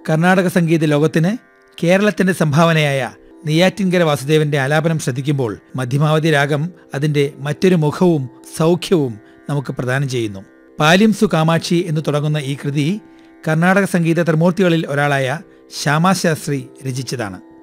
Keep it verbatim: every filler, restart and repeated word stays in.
കർണാടക സംഗീത ലോകത്തിന് കേരളത്തിന്റെ സംഭാവനയായ നെയ്യാറ്റിൻകര വാസുദേവന്റെ ആലാപനം ശ്രദ്ധിക്കുമ്പോൾ മധ്യമാവധി രാഗം അതിന്റെ മറ്റൊരു മുഖവും സൗഖ്യവും നമുക്ക് പ്രദാനം ചെയ്യുന്നു. പാലിം സു കാമാക്ഷി എന്ന് തുടങ്ങുന്ന ഈ കൃതി കർണാടക സംഗീത ത്രിമൂർത്തികളിൽ ഒരാളായ ശ്യാമാശാസ്ത്രി രചിച്ചതാണ്.